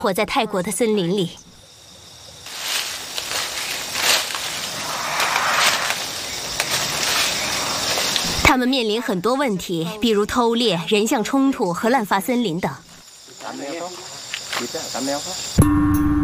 活在泰国的森林里。他们面临很多问题，比如偷猎、人相冲突和滥伐森林等。